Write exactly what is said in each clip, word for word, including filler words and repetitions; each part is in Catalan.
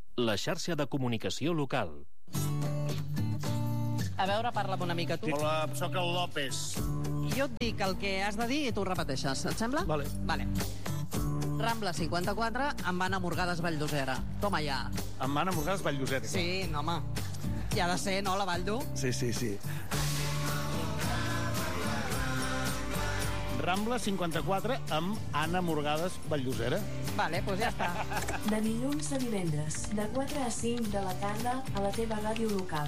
La xarxa de comunicació local. A veure, parla'm una mica tu. Hola, sóc el López. Jo et dic el que has de dir i tu ho repeteixes, et sembla? Vale. Vale. Rambla cinquanta-quatre amb Anna Morgades Valldosera. Toma ja. Amb Anna Morgades Valldosera. Sí, no, home. I ha de ser, no, la Valldo? Sí, sí, sí. Rambla cinquanta-quatre amb Anna Morgades Valldosera. Vale, doncs ja està. De dilluns a divendres, de quatre a cinc de la tarda, a la teva ràdio local.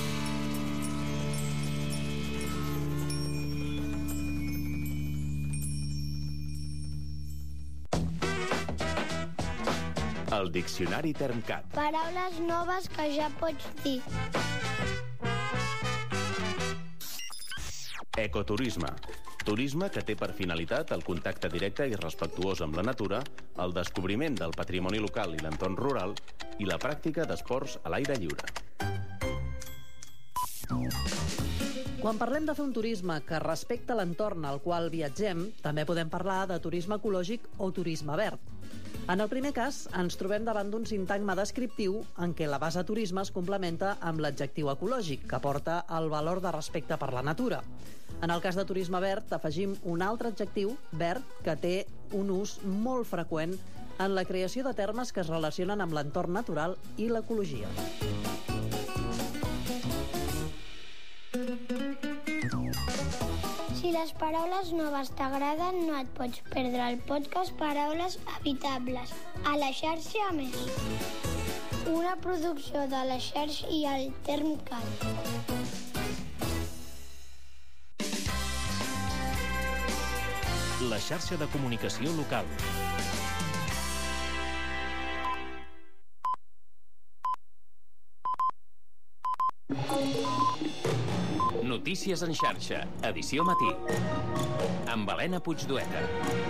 El Diccionari Termcat. Paraules noves que ja pots dir. Ecoturisme. Turisme que té per finalitat el contacte directe i respectuós amb la natura, el descobriment del patrimoni local i l'entorn rural i la pràctica d'esports a l'aire lliure. Quan parlem de fer un turisme que respecta l'entorn al qual viatgem, també podem parlar de turisme ecològic o turisme verd. En el primer cas, ens trobem davant d'un sintagma descriptiu en què la base turisme es complementa amb l'adjectiu ecològic, que porta el valor de respecte per la natura. En el cas de turisme verd, afegim un altre adjectiu, verd, que té un ús molt freqüent en la creació de termes que es relacionen amb l'entorn natural i l'ecologia. Si les paraules noves t'agraden, no et pots perdre el podcast Paraules Habitables, a la xarxa a més. Una producció de la xarxa i el Termcat. La xarxa de comunicació local. Notícies en xarxa, edició matí. Amb Helena Puigdueta.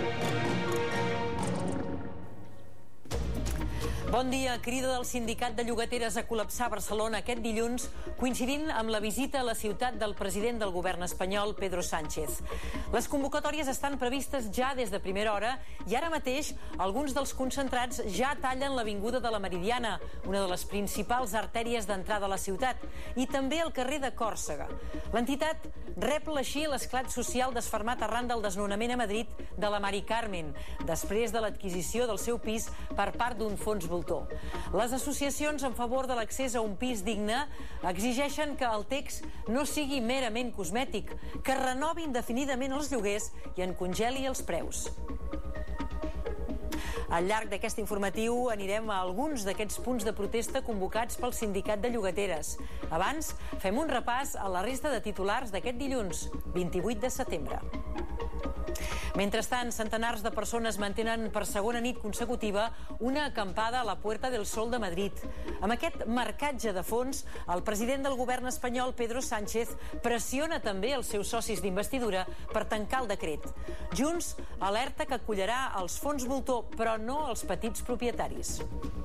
Bon dia. Crida del Sindicat de Llogateres a col·lapsar Barcelona aquest dilluns, coincidint amb la visita a la ciutat del president del govern espanyol, Pedro Sánchez. Les convocatòries estan previstes ja des de primera hora i ara mateix alguns dels concentrats ja tallen l'avinguda de la Meridiana, una de les principals artèries d'entrada a la ciutat, i també el carrer de Còrsega. L'entitat rep així l'esclat social desfermat arran del desnonament a Madrid de la Mari Carmen, després de l'adquisició del seu pis per part d'un fons voltor. Les associacions en favor de l'accés a un pis digne exigeixen que el text no sigui merament cosmètic, que renovi indefinidament els lloguers i en congeli els preus. Al llarg d'aquest informatiu anirem a alguns d'aquests punts de protesta convocats pel Sindicat de Llogateres. Abans, fem un repàs a la resta de titulars d'aquest dilluns, vint-i-vuit de setembre. Mentrestant, centenars de persones mantenen per segona nit consecutiva una acampada a la Puerta del Sol de Madrid. Amb aquest marcatge de fons, el president del govern espanyol, Pedro Sánchez, pressiona també els seus socis d'investidura per tancar el decret. Junts alerta que acollarà els fons voltor, però no els petits propietaris.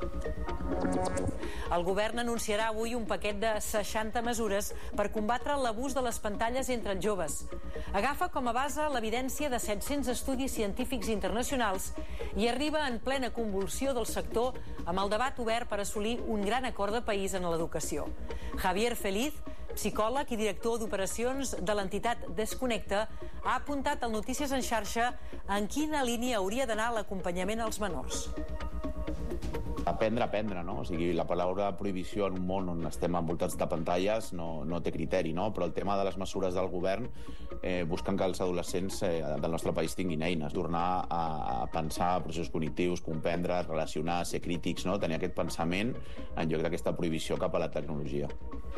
El govern anunciarà avui un paquet de seixanta mesures per combatre l'abús de les pantalles entre els joves. Agafa com a base l'evidència de set-cents estudis científics internacionals i arriba en plena convulsió del sector amb el debat obert per assolir un gran acord de país en l'educació. Javier Feliz, psicòleg i director d'operacions de l'entitat Desconnecta, ha apuntat al Notícies en xarxa en quina línia hauria d'anar l'acompanyament als menors. Aprendre a aprendre, no? O sigui, la paraula prohibició en un món on estem envoltats de pantalles no, no té criteri, no? Però el tema de les mesures del govern eh, busquen que els adolescents eh, del nostre país tinguin eines, tornar a, a pensar processos cognitius, comprendre, relacionar, ser crítics, no? Tenir aquest pensament en lloc d'aquesta prohibició cap a la tecnologia.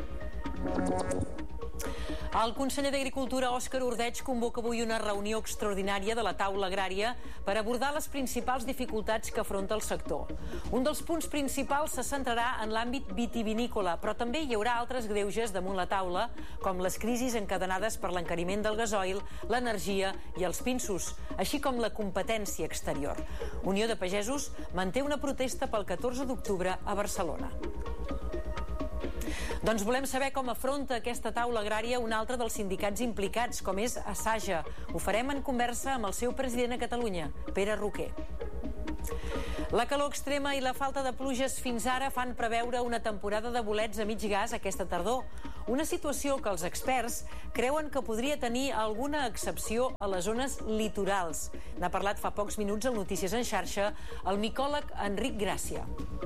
El conseller d'Agricultura, Òscar Ordeig, convoca avui una reunió extraordinària de la taula agrària per abordar les principals dificultats que afronta el sector. Un dels punts principals se centrarà en l'àmbit vitivinícola, però també hi haurà altres greuges damunt la taula, com les crisis encadenades per l'encariment del gasoil, l'energia i els pinsos, així com la competència exterior. Unió de Pagesos manté una protesta pel catorze d'octubre a Barcelona. Doncs volem saber com afronta aquesta taula agrària un altre dels sindicats implicats, com és Asaja. Ho farem en conversa amb el seu president a Catalunya, Pere Roquer. La calor extrema i la falta de pluges fins ara fan preveure una temporada de bolets a mig gas aquesta tardor. Una situació que els experts creuen que podria tenir alguna excepció a les zones litorals. N'ha parlat fa pocs minuts al Notícies en xarxa el micòleg Enric Gràcia.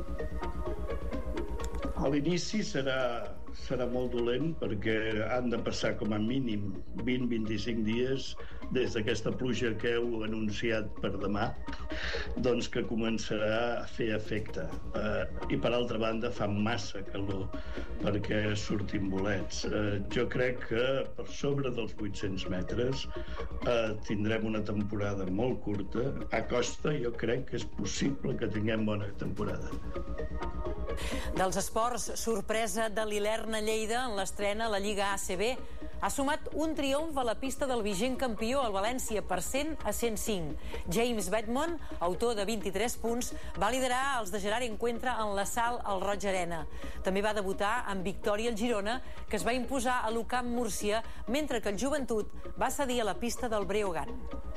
A l'inici serà, serà molt dolent perquè han de passar com a mínim vint a vint-i-cinc dies des d'aquesta pluja que heu anunciat per demà, doncs que començarà a fer efecte. Eh, I per altra banda fa massa calor perquè surtin bolets. Eh, jo crec que per sobre dels vuit-cents metres eh, tindrem una temporada molt curta. A costa jo crec que és possible que tinguem bona temporada. Dels esports, sorpresa de l'Ilerna Lleida en l'estrena a la Lliga A C B. Ha sumat un triomf a la pista del vigent campió al València per cent a cent cinc. James Bedmont, autor de vint-i-tres punts, va liderar els de Gerard Encuentra en l'assalt al Roig Arena. També va debutar amb victòria al Girona, que es va imposar a l'U Camp Múrcia, mentre que el Joventut va cedir a la pista del Breogán.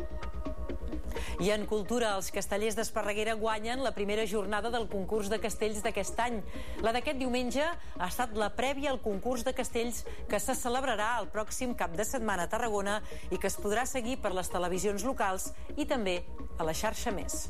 I en cultura, els castellers d'Esparreguera guanyen la primera jornada del concurs de castells d'aquest any. La d'aquest diumenge ha estat la prèvia al concurs de castells que se celebrarà el pròxim cap de setmana a Tarragona i que es podrà seguir per les televisions locals i també a la xarxa Més.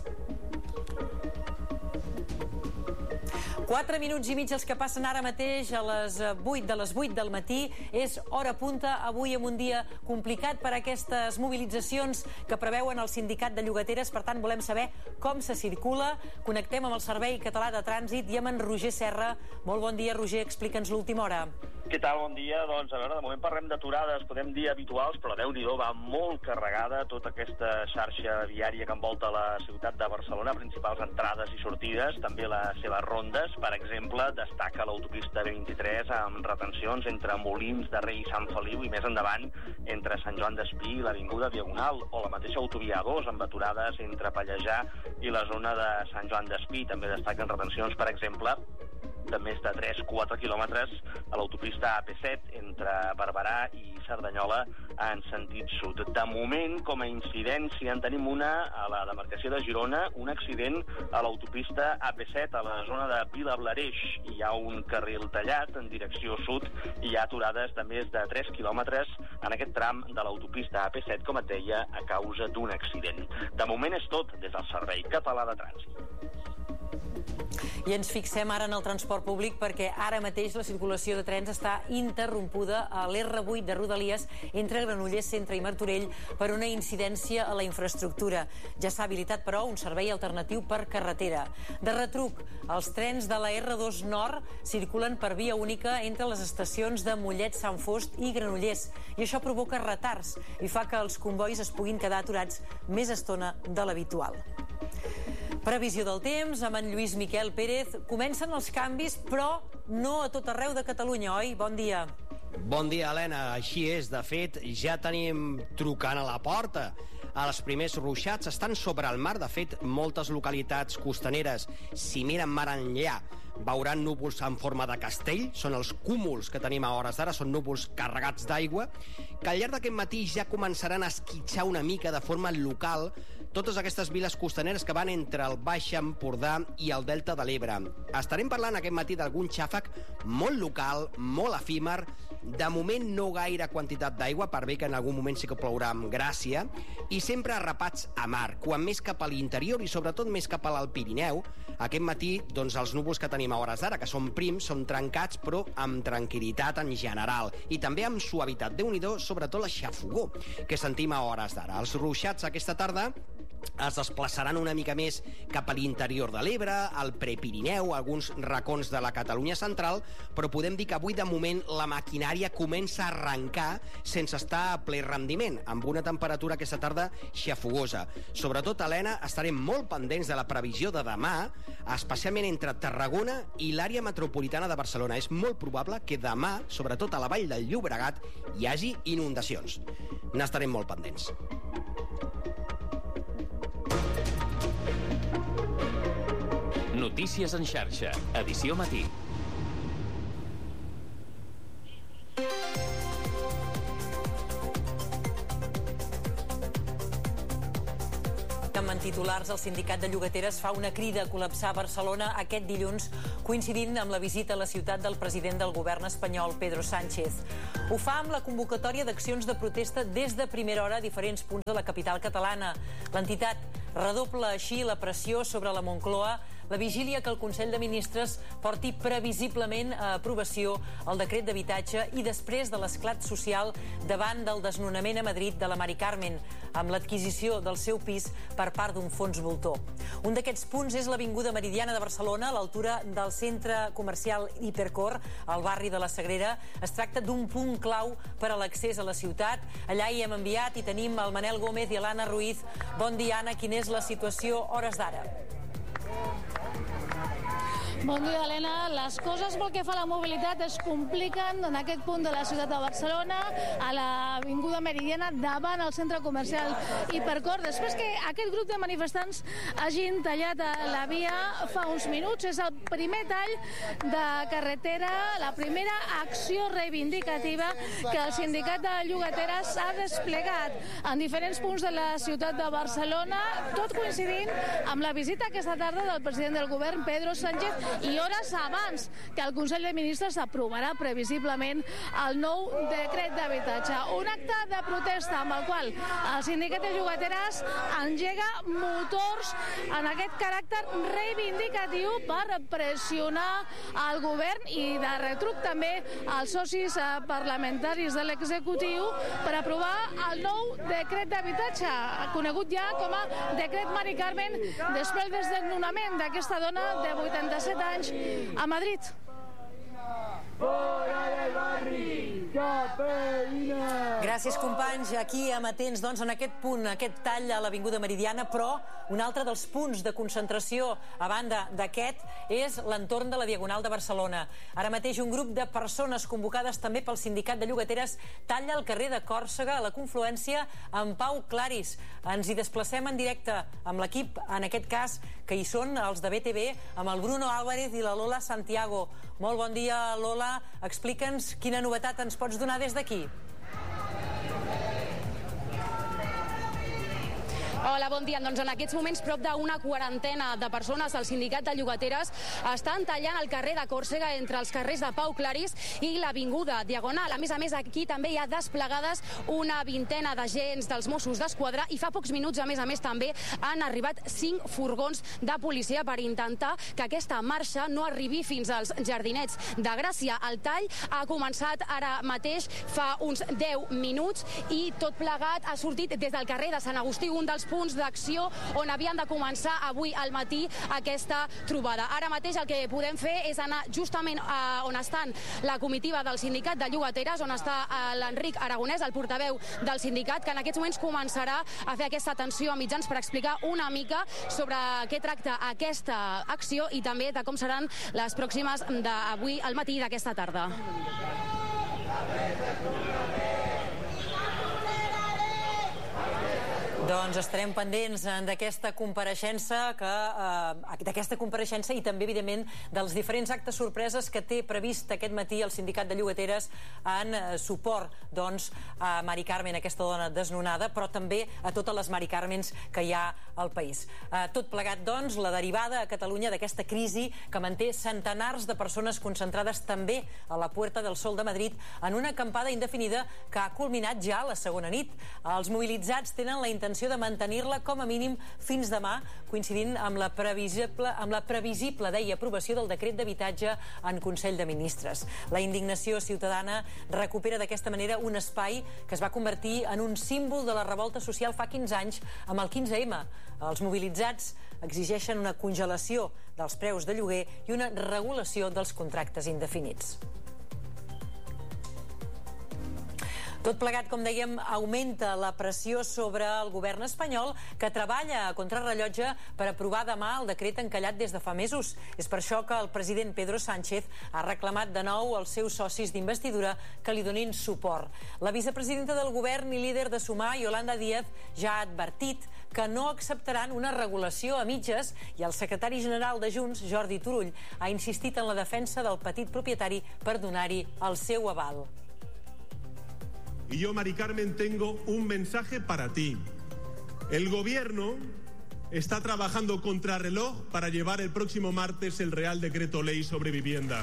Quatre minuts i mig els que passen ara mateix a les vuit de les vuit del matí. És hora punta, avui amb un dia complicat per aquestes mobilitzacions que preveuen el sindicat de llogateres. Per tant, volem saber com se circula. Connectem amb el Servei Català de Trànsit i amb en Roger Serra. Molt bon dia, Roger, explica'ns l'última hora. Què tal? Bon dia. Doncs, a veure, de moment parlem d'aturades, podem dir habituals, però Déu-n'hi-do, va molt carregada tota aquesta xarxa viària que envolta la ciutat de Barcelona, principals entrades i sortides, també les seves rondes. Per exemple, destaca l'autopista B vint-i-tres amb retencions entre Molins de Rei i Sant Feliu i més endavant entre Sant Joan d'Espí i l'Avinguda Diagonal, o la mateixa autovia A dos amb aturades entre Pallejà i la zona de Sant Joan d'Espí. També destaquen retencions, per exemple, de més de tres a quatre quilòmetres a l'autopista A P set entre Barberà i Cerdanyola en sentit sud. De moment, com a incidència, en tenim una a la demarcació de Girona, un accident a l'autopista A P set a la zona de Vilablareix. Hi ha un carril tallat en direcció sud i hi ha aturades de més de tres quilòmetres en aquest tram de l'autopista A P set, com et deia, a causa d'un accident. De moment és tot des del Servei Català de Trànsit. I ens fixem ara en el transport públic perquè ara mateix la circulació de trens està interrompuda a l'R vuit de Rodalies entre Granollers Centre i Martorell per una incidència a la infraestructura. Ja s'ha habilitat, però, un servei alternatiu per carretera. De retruc, els trens de la R dos Nord circulen per via única entre les estacions de Mollet, Sant Fost i Granollers, i això provoca retards i fa que els convois es puguin quedar aturats més estona de l'habitual. Previsió del temps, amb en Lluís Miquel Pérez. Comencen els canvis, però no a tot arreu de Catalunya, oi? Bon dia. Bon dia, Helena. Així és. De fet, ja tenim trucant a la porta. Els primers ruixats estan sobre el mar. De fet, moltes localitats costaneres, si miren mar enllà, veuran núvols en forma de castell. Són els cúmuls que tenim a hores d'ara, són núvols carregats d'aigua, que al llarg d'aquest matí ja començaran a esquitxar una mica de forma local totes aquestes viles costaneres que van entre el Baix Empordà i el Delta de l'Ebre. Estarem parlant aquest matí d'algun xàfec molt local, molt efímer, de moment no gaire quantitat d'aigua, per bé que en algun moment sí que plourà amb gràcia, i sempre arrapats a mar, quan més cap a l'interior i sobretot més cap a l'Alt Pirineu. Aquest matí, doncs, els núvols que tenim a hores d'ara, que són prims, són trencats, però amb tranquil·litat en general, i també amb suavitat. Déu-n'hi-do, sobretot la xafogó que sentim a hores d'ara. Els ruixats aquesta tarda es desplaçaran una mica més cap a l'interior de l'Ebre, al Prepirineu, alguns racons de la Catalunya central, però podem dir que avui, de moment, la maquinària comença a arrencar sense estar a ple rendiment, amb una temperatura aquesta tarda xafogosa. Sobretot, Helena, estarem molt pendents de la previsió de demà, especialment entre Tarragona i l'àrea metropolitana de Barcelona. És molt probable que demà, sobretot a la vall del Llobregat, hi hagi inundacions. N'estarem molt pendents. Notícies en xarxa, edició matí. titulars, el sindicat de llogateres fa una crida a col·lapsar Barcelona aquest dilluns, coincidint amb la visita a la ciutat del president del govern espanyol, Pedro Sánchez. Ho fa amb la convocatòria d'accions de protesta des de primera hora a diferents punts de la capital catalana. L'entitat redobla així la pressió sobre la Moncloa, la vigília que el Consell de Ministres porti previsiblement a aprovació el decret d'habitatge i després de l'esclat social davant del desnonament a Madrid de la Mari Carmen, amb l'adquisició del seu pis per part d'un fons voltor. Un d'aquests punts és l'Avinguda Meridiana de Barcelona, a l'altura del centre comercial Hipercor, al barri de la Sagrera. Es tracta d'un punt clau per a l'accés a la ciutat. Allà hi hem enviat i tenim el Manel Gómez i l'Anna Ruiz. Bon dia, Anna. Quina és la situació hores d'ara? Bon dia, Helena. Les coses pel que fa a la mobilitat es compliquen en aquest punt de la ciutat de Barcelona, a l'Avinguda Meridiana, davant el centre comercial Hipercor. Després que aquest grup de manifestants hagin tallat la via fa uns minuts, és el primer tall de carretera, la primera acció reivindicativa que el sindicat de llogateres ha desplegat en diferents punts de la ciutat de Barcelona, tot coincidint amb la visita aquesta tarda del president del govern, Pedro Sánchez, i hores abans que el Consell de Ministres aprovarà previsiblement el nou decret d'habitatge. Un acte de protesta amb el qual el sindicat de llogateres engega motors en aquest caràcter reivindicatiu per pressionar el govern i de retruc també als socis parlamentaris de l'executiu per aprovar el nou decret d'habitatge, conegut ja com a decret Mari Carmen, després del desnonament d'aquesta dona de vuitanta-set anys a Madrid. Gràcies, companys. Aquí amatents, doncs, en aquest punt, aquest tall a l'Avinguda Meridiana, però un altre dels punts de concentració a banda d'aquest és l'entorn de la Diagonal de Barcelona. Ara mateix un grup de persones convocades també pel sindicat de llogateres talla el carrer de Còrsega a la confluència amb Pau Claris. Ens hi desplacem en directe amb l'equip, en aquest cas, que hi són els de B T V, amb el Bruno Álvarez i la Lola Santiago. Molt bon dia, Lola. Explica'ns quina novetat ens pots donar des d'aquí. Hola, bon dia. Doncs en aquests moments prop d'una quarantena de persones del sindicat de llogateres estan tallant el carrer de Còrsega entre els carrers de Pau Claris i l'Avinguda Diagonal. A més a més, aquí també hi ha desplegades una vintena d'agents dels Mossos d'Esquadra i fa pocs minuts, a més a més, també han arribat cinc furgons de policia per intentar que aquesta marxa no arribi fins als Jardinets de Gràcia. El tall ha començat ara mateix fa uns deu minuts i tot plegat ha sortit des del carrer de Sant Agustí, un dels punts d'acció on havien de començar avui al matí aquesta trobada. Ara mateix el que podem fer és anar justament a on estan la comitiva del sindicat de llogateres, on està l'Enric Aragonès, el portaveu del sindicat, que en aquests moments començarà a fer aquesta atenció a mitjans per explicar una mica sobre què tracta aquesta acció i també de com seran les pròximes d'avui al matí d'aquesta tarda. Doncs estarem pendents d'aquesta compareixença, que, eh, d'aquesta compareixença i també, evidentment, dels diferents actes sorpreses que té previst aquest matí el sindicat de llogateres en suport, doncs, a Mari Carmen, aquesta dona desnonada, però també a totes les Mari Carmens que hi ha al país. Eh, tot plegat, doncs, la derivada a Catalunya d'aquesta crisi que manté centenars de persones concentrades també a la Puerta del Sol de Madrid en una acampada indefinida que ha culminat ja la segona nit. Els mobilitzats tenen la intenció de mantenir-la com a mínim fins demà, coincidint amb la previsible, amb la previsible, deia, aprovació del decret d'habitatge en Consell de Ministres. La indignació ciutadana recupera d'aquesta manera un espai que es va convertir en un símbol de la revolta social fa quinze anys amb el quinze ema. Els mobilitzats exigeixen una congelació dels preus de lloguer i una regulació dels contractes indefinits. Tot plegat, com dèiem, augmenta la pressió sobre el govern espanyol, que treballa a contrarrellotge per aprovar demà el decret encallat des de fa mesos. És per això que el president Pedro Sánchez ha reclamat de nou als seus socis d'investidura que li donin suport. La vicepresidenta del govern i líder de Sumar, Yolanda Díaz, ja ha advertit que no acceptaran una regulació a mitges i el secretari general de Junts, Jordi Turull, ha insistit en la defensa del petit propietari per donar-hi el seu aval. Y yo, Mari Carmen, tengo un mensaje para ti. El gobierno está trabajando contrarreloj para llevar el próximo martes el Real Decreto Ley sobre vivienda.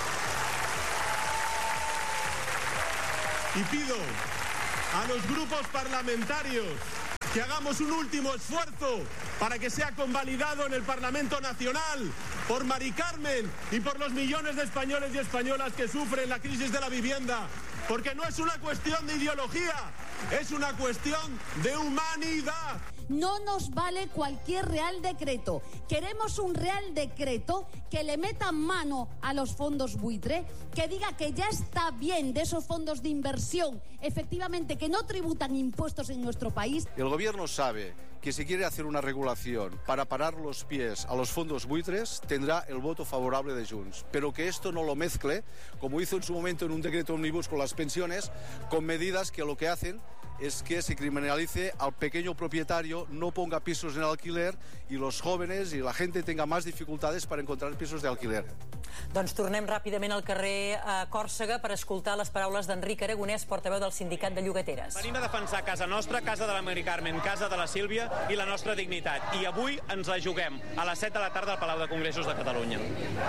Y pido a los grupos parlamentarios que hagamos un último esfuerzo para que sea convalidado en el Parlamento Nacional por Mari Carmen y por los millones de españoles y españolas que sufren la crisis de la vivienda, porque no es una cuestión de ideología, es una cuestión de humanidad. No nos vale cualquier Real Decreto. Queremos un Real Decreto que le meta mano a los fondos buitre, que diga que ya está bien de esos fondos de inversión, efectivamente, que no tributan impuestos en nuestro país. El gobierno sabe que si quiere hacer una regulación para parar los pies a los fondos buitres, tendrá el voto favorable de Junts. Pero que esto no lo mezcle, como hizo en su momento en un decreto omnibus con las pensiones, con medidas que lo que hacen es que se criminalice al pequeño propietario, no ponga pisos en alquiler y los jóvenes y la gente tenga más dificultades para encontrar pisos de alquiler. Doncs tornem ràpidament al carrer a Còrsega per escoltar les paraules d'Enric Aragonès, portaveu del Sindicat de Llogateres. Venim a defensar casa nostra, casa de la Mari Carmen, casa de la Sílvia i la nostra dignitat. I avui ens la juguem a les set de la tarda al Palau de Congressos de Catalunya.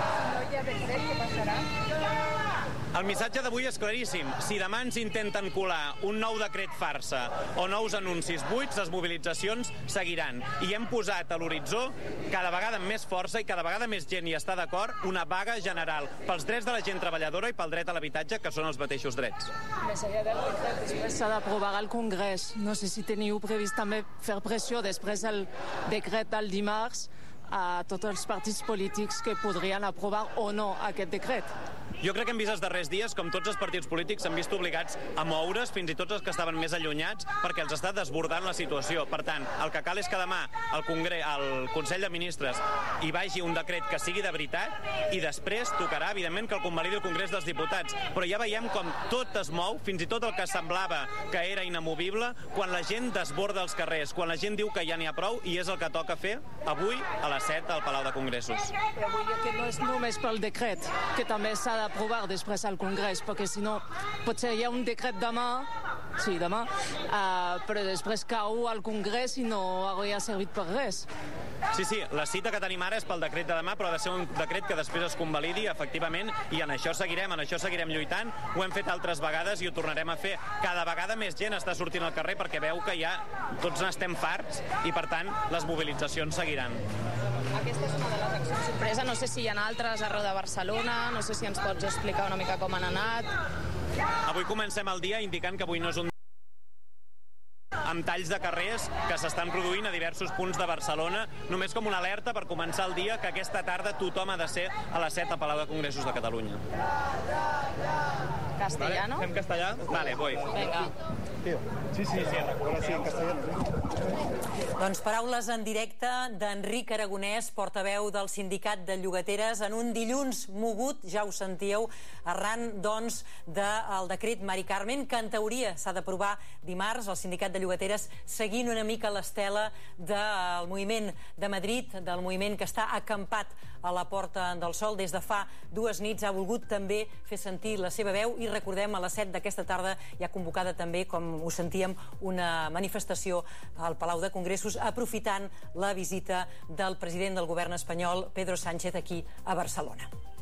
El missatge d'avui és claríssim. Si demà ens intenten colar un nou decret farsa o nous anuncis buits, les mobilitzacions seguiran. I hem posat a l'horitzó, cada vegada amb més força i cada vegada més gent hi està d'acord, una vaga general pels drets de la gent treballadora i pel dret a l'habitatge, que són els mateixos drets. Més enllà del decret, després s'ha d'aprovar al Congrés. No sé si teniu previst també fer pressió després del decret del dimarts a tots els partits polítics que podrien aprovar o no aquest decret. Jo crec que hem vist els darrers dies com tots els partits polítics s'han vist obligats a moure's, fins i tot els que estaven més allunyats, perquè els està desbordant la situació. Per tant, el que cal és que demà al Congrés, al Consell de Ministres hi vagi un decret que sigui de veritat i després tocarà, evidentment, que el convalidi el Congrés dels Diputats. Però ja veiem com tot es mou, fins i tot el que semblava que era inamovible, quan la gent desborda els carrers, quan la gent diu que ja n'hi ha prou, i és el que toca fer avui a les set al Palau de Congressos. Però vull dir que no és només pel decret, que també s'ha de aprovar després al Congrés, perquè si no potser hi ha un decret demà, sí, demà, uh, però després cau al Congrés i no hauria servit per res. Sí, sí, la cita que tenim ara és pel decret de demà, però ha de ser un decret que després es convalidi, efectivament, i en això seguirem, en això seguirem lluitant. Ho hem fet altres vegades i ho tornarem a fer. Cada vegada més gent està sortint al carrer perquè veu que ja tots n'estem farts i, per tant, les mobilitzacions seguiran. Aquesta és una de les accions sorpresa. No sé si hi ha altres arreu de Barcelona, no sé si ens pots explicar una mica com han anat. Avui comencem el dia indicant que avui no és un amb talls de carrers que s'estan produint a diversos punts de Barcelona, només com una alerta per començar el dia, que aquesta tarda tothom ha de ser a les set al Palau de Congressos de Catalunya. Castellano? Vale, fem castellà? Vale, voy. Vinga. Sí, sí, sí, ahora sí, en castellano. Doncs paraules en directe d'Enric Aragonès, portaveu del Sindicat de Llogateres, en un dilluns mogut, ja ho sentíeu, arran, doncs, del decret Mari Carmen, que en teoria s'ha d'aprovar dimarts. El Sindicat de Llogateres seguint una mica l'estela del moviment de Madrid, del moviment que està acampat a la Porta del Sol des de fa dues nits, ha volgut també fer sentir la seva veu i recordem, a les set d'aquesta tarda hi ha convocada també, com ho sentíem, una manifestació al Palau de Congressos aprofitant la visita del president del govern espanyol, Pedro Sánchez, aquí a Barcelona.